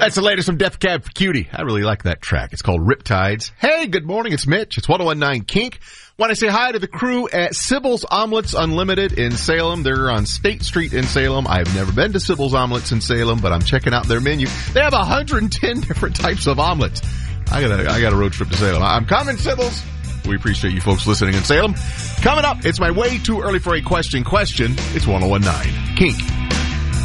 That's the latest from Def Cab for Cutie. I really like that track. It's called Riptides. Hey, good morning. It's Mitch. It's 1019 Kink. Want to say hi to the crew at Sybil's Omelets Unlimited in Salem. They're on State Street in Salem. I've never been to Sybil's Omelets in Salem, but I'm checking out their menu. They have 110 different types of omelets. I got a road trip to Salem. I'm coming, Sybil's. We appreciate you folks listening in Salem. Coming up, it's my way too early for a question. It's 1019 Kink.